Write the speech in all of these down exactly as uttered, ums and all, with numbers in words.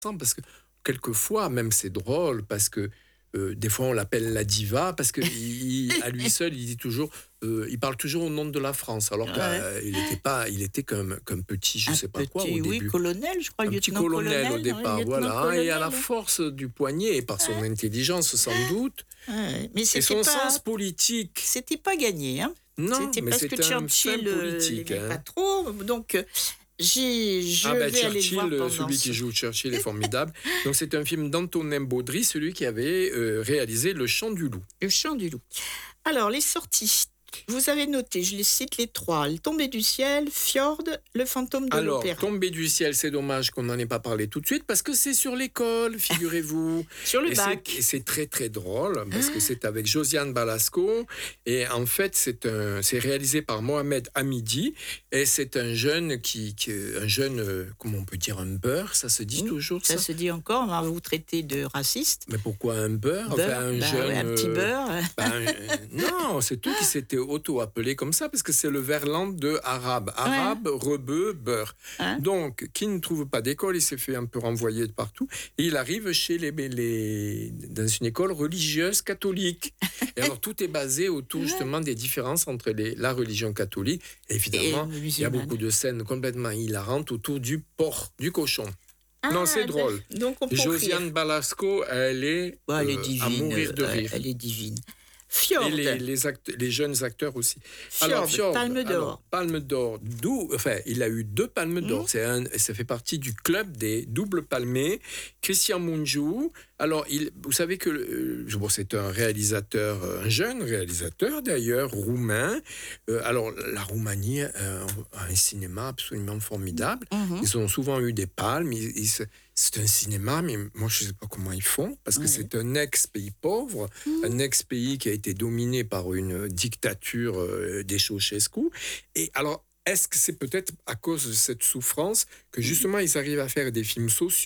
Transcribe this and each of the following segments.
parce que quelquefois, même c'est drôle, parce que euh, des fois on l'appelle la diva, parce que il, à lui seul, il dit toujours, euh, il parle toujours au nom de la France, alors Ouais. qu'il était pas, il était comme qu'un petit, je Un sais pas petit, quoi au oui, début. colonel, je crois, Un petit lieutenant colonel, colonel au départ, ouais, voilà, hein, colonel, et à la ouais. force du poignet, et par son Ouais. intelligence sans doute, Ouais, mais et c'était son pas, sens politique. c'était pas gagné, hein. Non, C'était mais parce que c'est un fin Churchill euh, politique. l'aimait pas Hein. trop, donc euh, j'ai, je Ah ben vais aller le voir Churchill, pendant celui ce... qui joue Churchill est formidable. Donc c'est un film d'Antonin Baudry, celui qui avait euh, réalisé Le Chant du Loup. Le Chant du Loup. Alors, les sorties. Vous avez noté, je les cite les trois. Le Tombé du ciel, Fjord, Le fantôme de Alors, l'opéra. Tombé du ciel, c'est dommage qu'on n'en ait pas parlé tout de suite, parce que c'est sur l'école, figurez-vous. Sur le et bac. C'est, et c'est très très drôle, parce que c'est avec Josiane Balasco, et en fait, c'est, un, c'est réalisé par Mohamed Hamidi, et c'est un jeune, qui, qui un jeune, euh, comment on peut dire, un beurre, ça se dit Mmh, toujours ça ça se dit encore, on va vous traiter de raciste. Mais pourquoi un beurre, Beurre, enfin, un bah jeune, ouais, un petit euh, beurre. ben, euh, non, c'est tout qui s'était auto-appelé comme ça, parce que c'est le verlan de arabe. Arabe, ouais. Rebeu, beurre. Hein? Donc, qui ne trouve pas d'école, il s'est fait un peu renvoyer de partout. Et il arrive chez les, les, dans une école religieuse catholique. Et alors, tout est basé autour justement des différences entre les, la religion catholique. Et évidemment, et il y a beaucoup de scènes complètement hilarantes autour du porc, du cochon. Ah, non, c'est drôle. Donc on peut Josiane rire. Balasco, elle est, bon, elle est euh, divine, à mourir de rire. Elle est divine. Fjord. Et les, les, acteurs, les jeunes acteurs aussi. Fjord, alors, Fjord, Palme d'Or. Alors, Palme d'Or, d'où, enfin, il a eu deux Palmes d'Or. Mmh. C'est un, ça fait partie du club des doubles palmés. Christian Mungiu. Alors, il, vous savez que euh, bon, c'est un réalisateur, un jeune réalisateur d'ailleurs, roumain. Euh, alors, la Roumanie euh, a un cinéma absolument formidable. Mmh. Ils ont souvent eu des palmes. Ils, ils, c'est un cinéma, mais moi, je ne sais pas comment ils font, parce que oui. c'est un ex-pays pauvre, mmh. un ex-pays qui a été dominé par une dictature euh, des Ceausescu. Et alors, est-ce que c'est peut-être à cause de cette souffrance que justement, ils arrivent à faire des films sociaux ?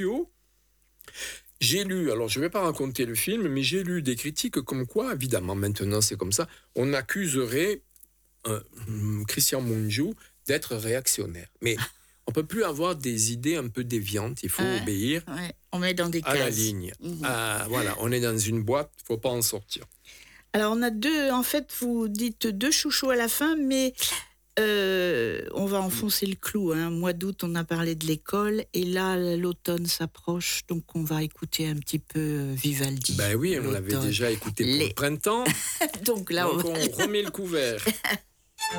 J'ai lu, alors je ne vais pas raconter le film, mais j'ai lu des critiques comme quoi, évidemment, maintenant c'est comme ça, on accuserait euh, Christian Mungiu d'être réactionnaire. Mais on ne peut plus avoir des idées un peu déviantes, il faut ouais, obéir ouais. On met dans des à cases. la ligne. Mmh. Ah, voilà, on est dans une boîte, il ne faut pas en sortir. Alors on a deux, en fait, vous dites deux chouchous à la fin, mais euh, on va enfoncer le clou. Hein. Mois d'août, on a parlé de l'école, et là, l'automne s'approche, donc on va écouter un petit peu Vivaldi. Ben oui, on l'automne. L'avait déjà écouté pour Les... le printemps. donc là, donc on, on remet le couvert.